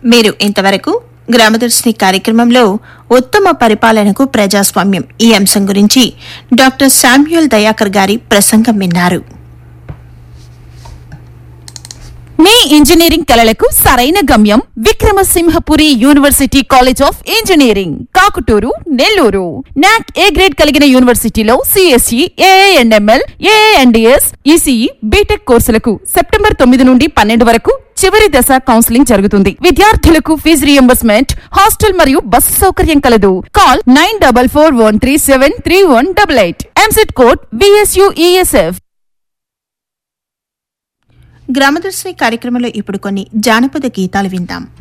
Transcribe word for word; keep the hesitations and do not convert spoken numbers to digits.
మీరు ఇంతవరకు గ్రామదర్శిని కార్యక్రమంలో ఉత్తమ పరిపాలనకు ప్రజాస్వామ్యం ఈ అంశం గురించి డాక్టర్ శామ్యూల్ దయాకర్ గారి ప్రసంగం విన్నారు. మీ ఇంజనీరింగ్ కళలకు సరైన గమ్యం Vikrama Simhapuri university college of engineering, Kakuturu, Nellore. నాక్ ఏ గ్రేడ్ కలిగిన యూనివర్సిటీలో సిఎస్ఈ, ఏఎన్ఎంఎల్, ఏఎన్డిఎస్, ఈసీఈ, బీటెక్ కోర్సులకు సెప్టెంబర్ తొమ్మిది నుండి పన్నెండు వరకు చివరి దశ కౌన్సిలింగ్ జరుగుతుంది. విద్యార్థులకు ఫీజు రియంబర్స్మెంట్, హాస్టల్ మరియు బస్సు సౌకర్యం కలదు. Call nine double four one three seven three one double eight. EAMCET code BSUESF. గ్రామదర్శిని కార్యక్రమంలో ఇప్పుడు కొన్ని జానపద గీతాలు విందాం.